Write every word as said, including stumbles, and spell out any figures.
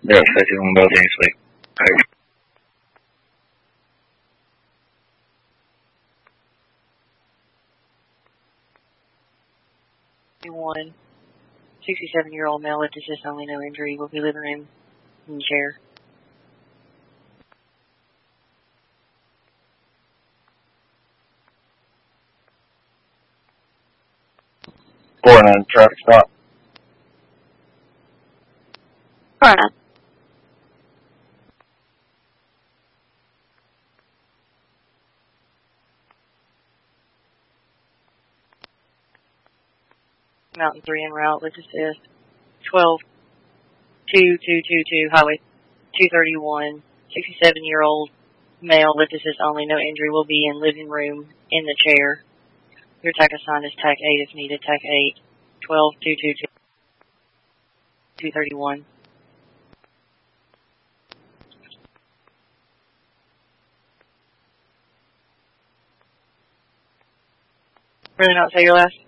Yeah, effective simultaneously. Right. One sixty-seven-year-old male with assist only, no injury, will be living room in the chair. Four nine traffic stop. Four nine. Mountain three en route with assist. Twelve two two two two Highway two thirty-one. sixty-seven-year-old male with assist only, no injury, will be in living room in the chair. Your tac assigned is tac eight if needed. Tac eight. Twelve two two two two thirty-one. Really not say your last?